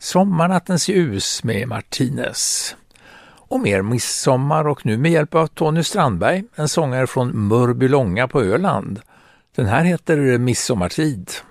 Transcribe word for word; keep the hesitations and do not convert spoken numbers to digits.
Sommarnattens ljus med Martinez. Och mer midsommar, och nu med hjälp av Tony Strandberg, en sångare från Mörbylånga på Öland. Den här heter Midsommartid.